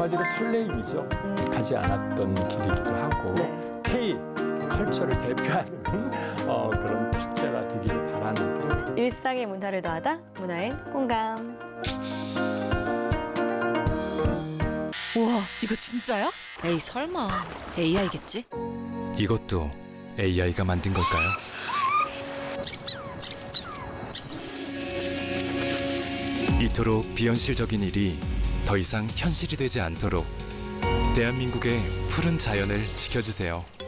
한마디로 설레임이죠. 가지 않았던 길이기도 하고 네. K 컬처를 대표하는 그런 축제가 되기를 바라는. 일상의 문화를 더하다 문화엔 공감. 우와, 이거 진짜야? 에이, 설마. AI겠지? 이것도 AI가 만든 걸까요? 이토록 비현실적인 일이 더 이상 현실이 되지 않도록 대한민국의 푸른 자연을 지켜주세요.